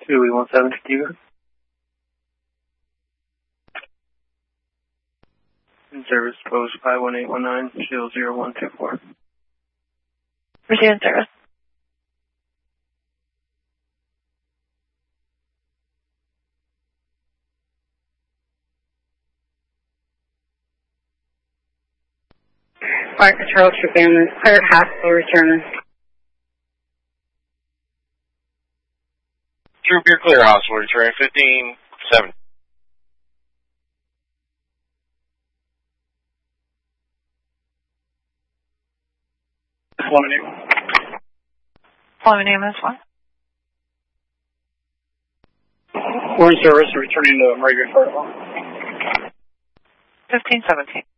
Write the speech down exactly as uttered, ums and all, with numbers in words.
two E one seven Diva. In service post five one eight one nine, shield zero one two four. Proceed in service. Fire control, troop ambulance, cleared hospital, return. Troop, you're clear hospital, return fifteen seven. Flying name. Flying name is what? We're in service, returning to Margaret Fire Hall. fifteen seventeen.